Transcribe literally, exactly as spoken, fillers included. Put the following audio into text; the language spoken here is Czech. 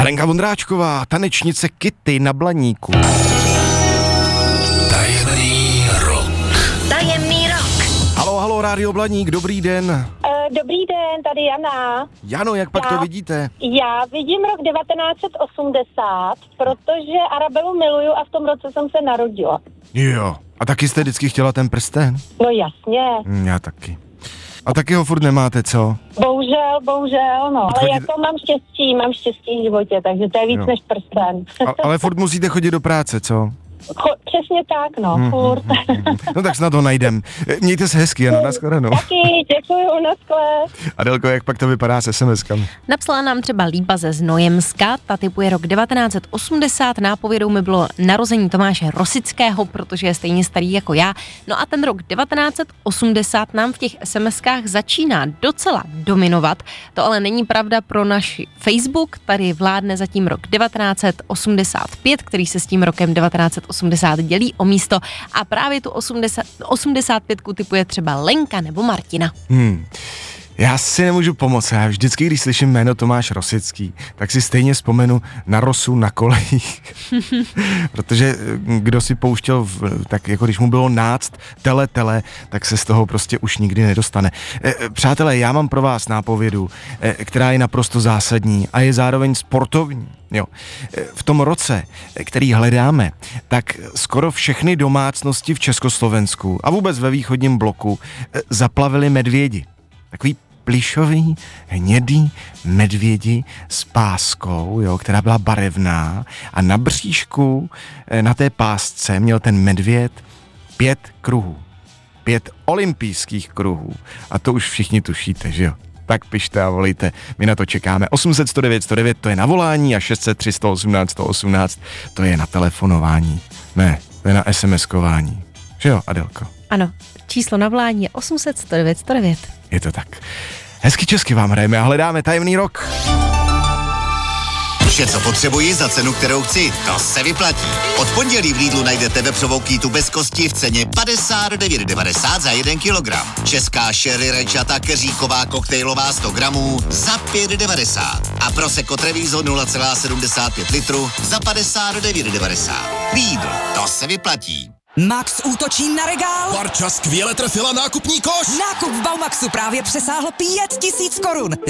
Alenka Vondráčková, tanečnice Kitty na Blaníku. Tajemný rok. Tajemný rok. Halo, halo, Rádio Blaník, dobrý den. Uh, dobrý den, tady Jana. Jano, jak pak já, to vidíte? Já vidím rok devatenáct set osmdesát, protože Arabelu miluju a v tom roce jsem se narodila. Jo, a taky jste vždycky chtěla ten prsten? No jasně. Hm, já taky. A taky ho furt nemáte, co? Bohužel, bohužel, no. Ale Chodit- jako mám štěstí, mám štěstí v životě, takže to je víc Jo. než prsten. A, ale furt musíte chodit do práce, co? Cho- přesně tak, no, Mhm, furt. No tak snad ho najdem. Mějte se hezky, Jano, nashledanou. Taky, děkuju, naschle. Adelko, jak pak to vypadá s es em eskami? Napsala nám třeba Líba ze Znojemska, ta typuje rok devatenáct set osmdesát, nápovědou mi bylo narození Tomáše Rosického, protože je stejně starý jako já. No a ten rok devatenáct set osmdesát nám v těch es em eskách začíná docela dominovat. To ale není pravda pro náš Facebook, tady vládne zatím rok devatenáct set osmdesát pět, který se s tím rokem devatenáct set osmdesát dělí o místo a právě tu osmdesát, osmdesát pět typuje třeba Lenka nebo Martina. Hmm. Já si nemůžu pomoct, já vždycky, když slyším jméno Tomáš Rosický, tak si stejně vzpomenu na Rosu na kolejích. Protože kdo si pouštěl, v, tak jako když mu bylo náct tele, tele, tak se z toho prostě už nikdy nedostane. E, přátelé, já mám pro vás nápovědu, e, která je naprosto zásadní a je zároveň sportovní. Jo. E, v tom roce, který hledáme, tak skoro všechny domácnosti v Československu a vůbec ve východním bloku e, zaplavili medvědi. Takový plišový, hnědý medvědi s páskou, jo, která byla barevná a na bříšku, na té pásce měl ten medvěd pět kruhů. Pět olympijských kruhů. A to už všichni tušíte, že jo? Tak pište a volejte, my na to čekáme. osm set sto devět sto devět to je na volání a šest set tři sto osmnáct sto osmnáct to je na telefonování. Ne, to je na SMSkování. Že jo, Adelko? Ano, číslo na volání je osm set sto devět sto devět. Je to tak. Hezky česky vám hrajeme a hledáme tajemný rok. Vše, co potřebuji za cenu, kterou chci, to se vyplatí. Od pondělí v Lidlu najdete vepřovou kýtu bez kosti v ceně padesát devět devadesát za jeden kilogram. Česká sherry rajčata keříková koktejlová sto gramů za pět devadesát. A Prosecco Treviso nula celá sedmdesát pět litru za padesát devět devadesát. Lidl, to se vyplatí. Max útočí na regál. Barča skvěle trefila nákupní koš. Nákup v Baumaxu právě přesáhl pět tisíc korun.